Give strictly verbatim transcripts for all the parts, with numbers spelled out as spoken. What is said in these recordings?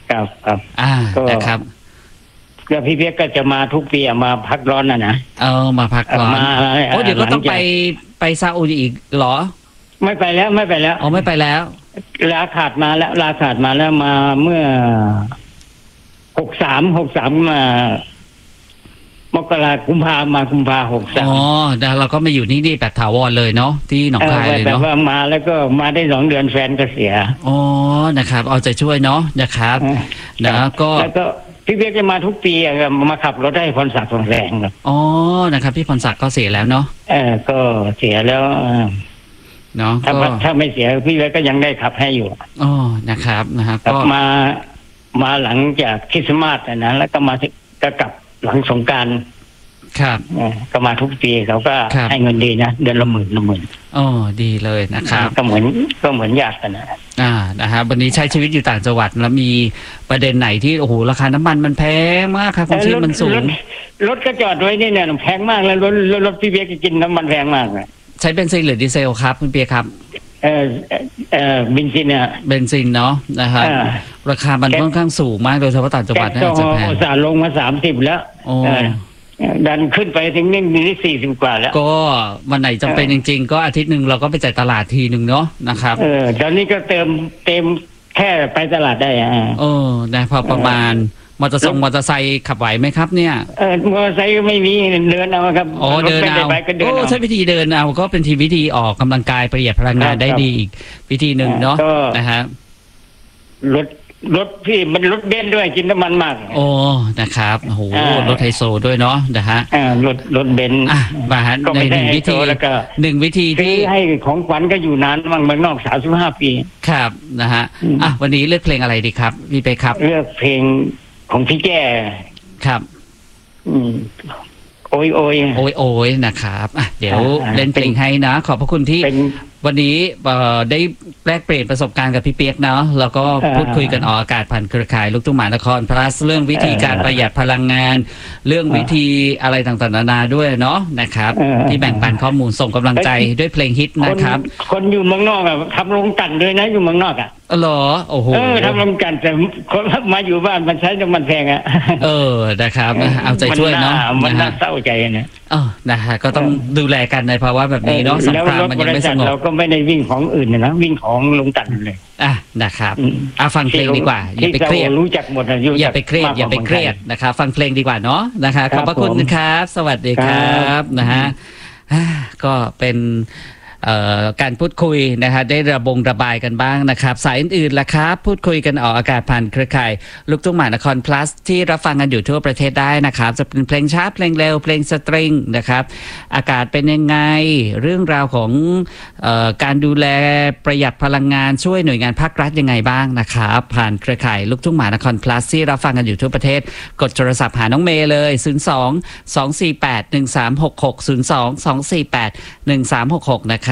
ครับครับอ่าก็นะครับแล้วพี่เพียกก็จะมาทุกปีอะมาพักร้อนน่ะนะเออมาพักร้อนมาโอ้เดี๋ยวก็ต้องหลัไปจากไปซาอุดีอีกเหรอไม่ไปแล้วไม่ไปแล้วอ๋อไม่ไปแล้วลาขาดมาแล้วลาขาดมาแล้วมาเมื่อหกสามหกสามมามกรากุมภามากุมภาหกสามอ๋อแล้วเราก็มาอยู่นี่นี่แบบถาวรเลยเนาะที่หนองคายเลยแต่เนาะว่ามาแล้วก็มาได้สองเดือนแฟนก็เสียอ๋อนะครับเอาใจช่วยเนาะนะครับนะก็แล้วก็พี่เพียกจะมาทุกปีอะครับมาขับรถให้พรศักดิ์สองแสงครับอ๋อนะครับพี่พรศักดิ์ก็เสียแล้วเนาะเออก็เสียแล้วเออเนาะถ้าก็ถ้าไม่เสียพี่เพียกก็ยังได้ขับให้อยู่อ๋อนะครับนะฮะกลับก็มามาหลังจากคริสต์มาสนะแล้วก็มาก็กลับหลังสงกรานต์ครับเออก็มาทุกปีเขาก็ครับให้เงินดีนะเดือนละหมื่นละหมื่นอ๋อดีเลยนะครับก็เหมือนก็เหมือนญาติกันนะอ่านะฮะวันนี้ใช้ชีวิตอยู่ต่างจังหวัดแล้วมีประเด็นไหนที่โอ้โหราคาน้ำมันมันแพงมากครับความชีพมันสูรง ถรถก็จอดไว้นี่เนี่ยแพงมากแล้วรถรถรถพี่เบียกกินน้ำมันแพงมากเลยใช้เบนซินหรือดีเซลครับคุณเปียครับเออเออบินซินเนี่ยเบนซินเนาะนะครับอ่าราคามันแก๊สค่อนข้างสูงมากโดยเฉพาะต่างจังหวัดแก๊น่าสจะแพงอุตส่าห์ลงมาสามสิบแล้วโอ้เออดันขึ้นไปถึงนี่นี่สี่สิบกว่าแล้วก็วันไหนจำเป็นจริงๆ ก็อาทิตย์หนึ่งเราก็ไปจ่ายตลาดทีหนึ่งเนาะนะครับเออตอนนี้ก็เติมเต็มแค่ไปตลาดได้อ่ะเออนะพอประมาณมอเตอร์ไซค์มอเตอร์ไซค์ขับไหวไหมครับเนี่ยเออมอเตอร์ไซค์ไม่มีเดินเอาครับอ๋อเดินรถเอาไม่ไไปก็เดินโอ้เอาใช้วิธีเดินเอาก็เป็นทีวิธีออกกำลังกายประหยัดพลังงานครับได้ดีอีกวิธีหนึ่งเนาะก็นะฮะรถรถพี่มันรถเบนซ์ด้วยกินน้ำมันมากโอ้นะครับโอ้โหอ่ารถไฮโซด้วยเนาะนะฮะอ่ารถรถเบนซ์อ่ะมาฮะก็ในไม่หได้นึ่งให้วิโตธีแล้วก็หนึ่งวิธีซื้ที่อให้ของขวัญก็อยู่นานบางเมืองนอกสามสิบห้าปีครับนะฮะอืมอ่ะวันนี้เลือกเพลงอะไรดีครับพี่เป๊กครับเลือกเพลงของพี่แจ้ครับอืมโอ้ยโอ้ยโอ้ยโอ้ยนะครับอ่ะเดี๋ยวอ่าเล่นเพลงให้นะ ขอบพระคุณที่เป็นวันนี้เอ่อได้แลกเปลี่ยนประสบการณ์กับพี่เปียกเนาะแล้วก็อ่าพูดคุยกันออกอากาศผ่านเครือข่ายลูกทุ่งมหานคร plus เรื่องวิธีการอ่าประหยัดพลังงาน เรื่องวิธีอะไรต่างๆนานาด้วยเนาะนะครับอ่าที่แบ่งปันข้อมูลส่งกำลังใจด้วยเพลงฮิตคนนะครับคนอยู่เมืองนอกอะทำโรงกลั่นด้วยนะอยู่เมืองนอกอะอ๋อเหรอโอ้โหเออทำโรงกลั่นแต่คนมาอยู่บ้านมันใช้น้ำมันแพงอะเออนะครับเอาใจช่วยเนาะมันนะน่าฮะเศร้าใจนะเออนะฮะก็ต้องดูแลกันในภาวะแบบนี้เนาะสงแล้วครามรถมันบยังริไม่สษัทงบเราก็ไม่ได้วิ่งของอื่นนะวิ่งของโรงกลั่นเลยอ่ะนะครับอืมอ่ะฟังเพลงดีกว่าอย่าไปเครียดที่รารู้จักหมดนะอย่าไปเครียดมกกว่อย่าไปเครียดนะครับฟังเพลงดีกว่าเนาะนะคะขอบพระคุณผมนะครับ สวัสดีครัครับ บนะฮะอ่าก็เป็นเอ่อการพูดคุยนะฮะได้ระบงระบายกันบ้างนะครับ สายอื่นๆล่ะครับ พูดคุยกันออกอากาศผ่านเครือข่ายลูกทุ่งมหานคร plus ที่รับฟังกันอยู่ทั่วประเทศได้นะครับจะเป็นเพลงช้าเพลงเร็วเพลงสตริงนะครับอากาศเป็นยังไงเรื่องราวของเอ่อการดูแลประหยัดพลังงานช่วยหน่วยงานภาครัฐยังไงบ้างนะครับผ่านเครือข่ายลูกทุ่งมหานคร plus ที่รับฟังกันอยู่ทั่วประเทศกดโทรศัพท์หาน้องเมย์เลยศูนย์ สอง สอง สี่ แปด หนึ่ง สาม หก หก ศูนย์ สอง สอง สี่ แปด หนึ่ง สาม หก หกนะครับ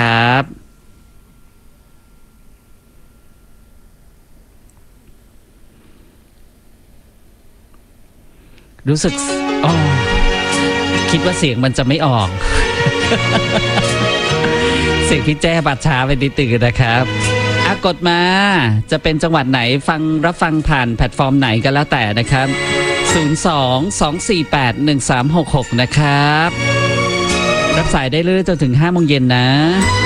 รู้สึกอ๋อคิดว่าเสียงมันจะไม่ออก เสียงพี่แจ้บัดช้าไปนิดนึงนะครับอากดมาจะเป็นจังหวัดไหนฟังรับฟังผ่านแพลตฟอร์มไหนก็แล้วแต่นะครับศูนย์ สอง สอง สี่ แปด หนึ่ง สาม หก หกนะครับรับสายได้เรื่อยๆจนถึงห้าโมงเย็นนะ